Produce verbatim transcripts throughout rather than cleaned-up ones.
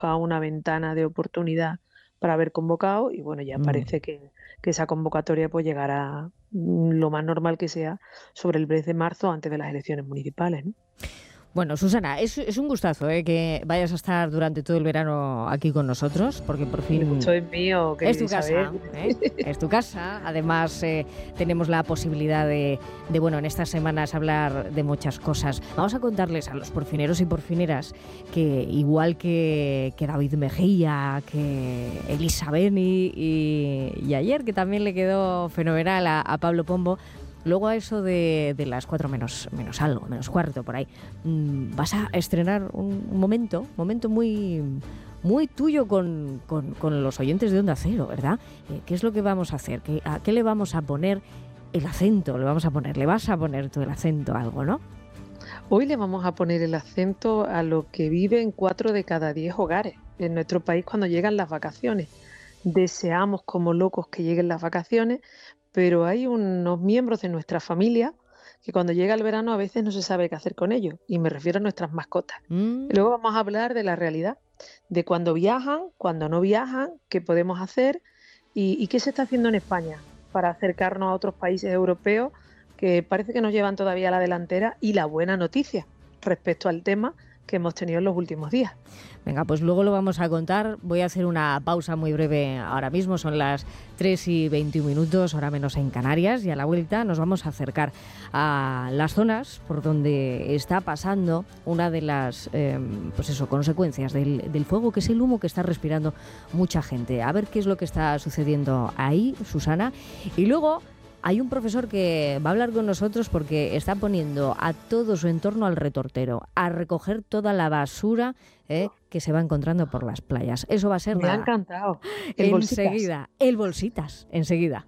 buscado una ventana de oportunidad para haber convocado y bueno, ya Mm. parece que, que esa convocatoria pues llegará mm, lo más normal que sea sobre el mes de marzo antes de las elecciones municipales, ¿no? Bueno, Susana, es, es un gustazo, ¿eh? Que vayas a estar durante todo el verano aquí con nosotros, porque por El fin gusto es mío, es querida tu casa, Isabel. ¿eh? Es tu casa. Además, eh, tenemos la posibilidad de, de, bueno, en estas semanas hablar de muchas cosas. Vamos a contarles a los porfineros y porfineras que, igual que, que David Mejía, que Elisa Beni y, y ayer, que también le quedó fenomenal a, a Pablo Pombo, luego a eso de, de las cuatro menos, menos algo, menos cuarto, por ahí, mmm, vas a estrenar un, un momento, momento muy... muy tuyo con, con, con los oyentes de Onda Cero, ¿verdad? Eh, ¿Qué es lo que vamos a hacer? ¿Qué, ¿A qué le vamos a poner el acento? Le vamos a poner, le vas a poner tú el acento a algo, ¿no? Hoy le vamos a poner el acento a lo que viven cuatro de cada diez hogares en nuestro país cuando llegan las vacaciones. Deseamos como locos que lleguen las vacaciones, pero hay unos miembros de nuestra familia que cuando llega el verano a veces no se sabe qué hacer con ellos, y me refiero a nuestras mascotas. Mm. Y luego vamos a hablar de la realidad, de cuando viajan, cuando no viajan, qué podemos hacer y, y qué se está haciendo en España para acercarnos a otros países europeos que parece que nos llevan todavía a la delantera, y la buena noticia respecto al tema que hemos tenido en los últimos días. Venga, pues luego lo vamos a contar. Voy a hacer una pausa muy breve ahora mismo. Son las tres y veintiún minutos, hora menos en Canarias, y a la vuelta nos vamos a acercar a las zonas por donde está pasando una de las eh, pues eso, consecuencias del, del fuego, que es el humo que está respirando mucha gente. A ver qué es lo que está sucediendo ahí, Susana. Y luego hay un profesor que va a hablar con nosotros porque está poniendo a todo su entorno al retortero, a recoger toda la basura eh, que se va encontrando por las playas. Eso va a ser Me nada. ha encantado. El bolsitas. Enseguida, el bolsitas, enseguida.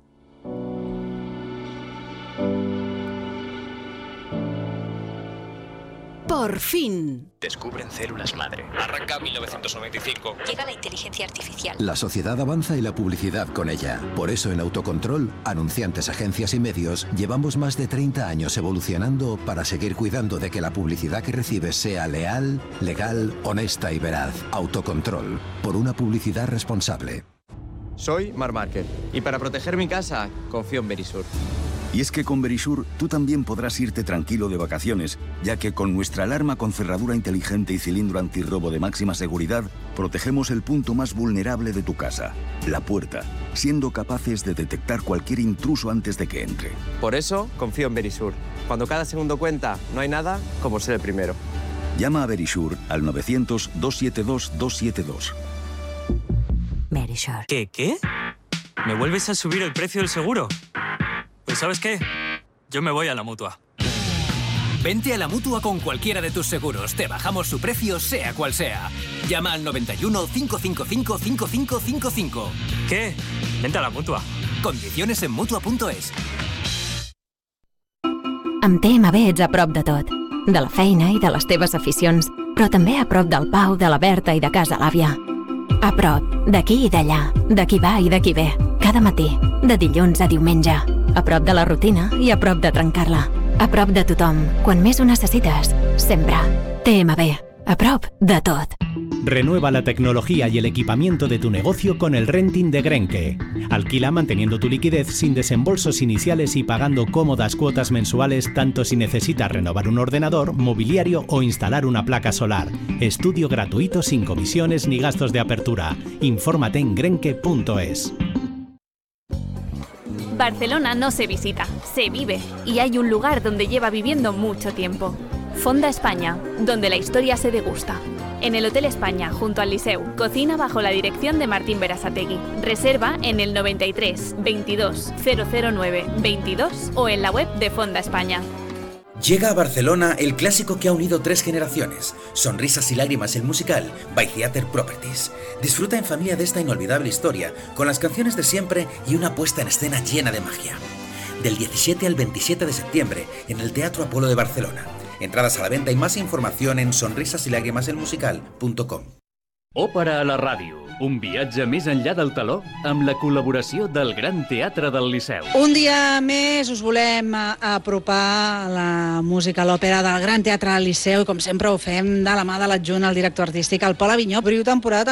Por fin. Descubren células madre. Arranca mil novecientos noventa y cinco. Llega la inteligencia artificial. La sociedad avanza y la publicidad con ella. Por eso en Autocontrol, anunciantes, agencias y medios, llevamos más de treinta años evolucionando para seguir cuidando de que la publicidad que recibes sea leal, legal, honesta y veraz. Autocontrol. Por una publicidad responsable. Soy Marc Márquez y para proteger mi casa confío en Verisur. Y es que con Verisur tú también podrás irte tranquilo de vacaciones, ya que con nuestra alarma con cerradura inteligente y cilindro antirrobo de máxima seguridad, protegemos el punto más vulnerable de tu casa, la puerta, siendo capaces de detectar cualquier intruso antes de que entre. Por eso confío en Verisur. Cuando cada segundo cuenta, no hay nada como ser el primero. Llama a Verisur al novecientos, doscientos setenta y dos, doscientos setenta y dos. Verisur. ¿Qué, qué? ¿Me vuelves a subir el precio del seguro? Pues ¿sabes qué? Yo me voy a la Mutua. Vente a la Mutua con cualquiera de tus seguros. Te bajamos su precio, sea cual sea. Llama al noventa y uno, cinco cinco cinco, cinco cinco cinco cinco. ¿Qué? Vente a la Mutua. Condiciones en Mutua punto es. Amb T M B ets a prop de tot. De la feina i de les teves aficions, però també a prop del Pau, de la Berta i de casa l'àvia. A prop, d'aquí i d'allà, de qui va i de qui ve. Cada matí, de dilluns a diumenge. A prop de la rutina i a prop de trencar-la. A prop de tothom, quan més ho necessites. Sempre. T M B. A prop de tot. Renueva la tecnología y el equipamiento de tu negocio con el renting de Grenke. Alquila manteniendo tu liquidez sin desembolsos iniciales y pagando cómodas cuotas mensuales tanto si necesitas renovar un ordenador, mobiliario o instalar una placa solar. Estudio gratuito sin comisiones ni gastos de apertura. Infórmate en grenke punto es. Barcelona no se visita, se vive, y hay un lugar donde lleva viviendo mucho tiempo. Fonda España, donde la historia se degusta. En el Hotel España, junto al Liceu, cocina bajo la dirección de Martín Berasategui. Reserva en el noventa y tres, veintidós, cero cero nueve, veintidós o en la web de Fonda España. Llega a Barcelona el clásico que ha unido tres generaciones, Sonrisas y Lágrimas el musical, by Theatre Properties. Disfruta en familia de esta inolvidable historia, con las canciones de siempre y una puesta en escena llena de magia. Del diecisiete al veintisiete de septiembre, en el Teatro Apolo de Barcelona. Entradas a la venta y más información en sonrisas y lágrimas el musical punto com. Ópera a la ràdio, Un viatge més enllà del teló amb la col·laboració del Gran Teatre del Liceu. Un dia més us volem apropar la música, l'òpera del Gran Teatre del Liceu i com sempre ho fem de la mà de l'adjunt al director artístic, el Pol Avinyó. Obriu temporada